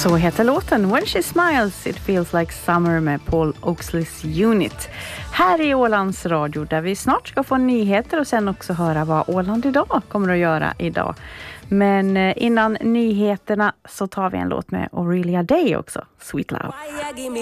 Så heter låten When She Smiles It Feels Like Summer med Paul Oaksleys Unit. Här i Ålands Radio där vi snart ska få nyheter och sen också höra vad Åland idag kommer att göra idag. Men innan nyheterna så tar vi en låt med Aurelia Day också, Sweet Love.